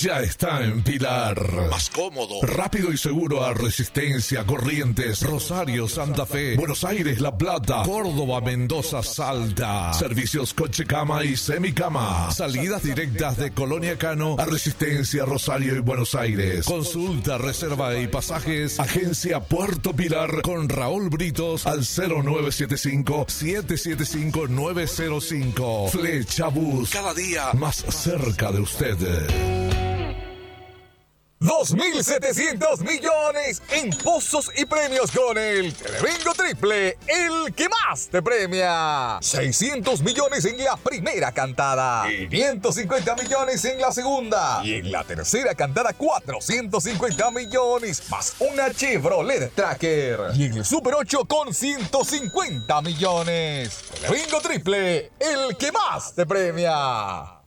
Ya está en Pilar. Más cómodo, rápido y seguro a Resistencia, Corrientes, Rosario, Santa Fe, Buenos Aires, La Plata, Córdoba, Mendoza, Salta. Servicios coche cama y semicama. Salidas directas de Colonia Cano a Resistencia, Rosario y Buenos Aires. Consulta, reserva y pasajes. Agencia Puerto Pilar con Raúl Britos al 0975-775-905. Flecha Bus, cada día más cerca de usted. 2.700 millones en pozos y premios con el Telebingo Triple, el que más te premia. 600 millones en la primera cantada, 550 millones en la segunda y en la tercera cantada 450 millones más una Chevrolet Tracker. Y en el Super 8 con 150 millones. Telebingo Triple, el que más te premia.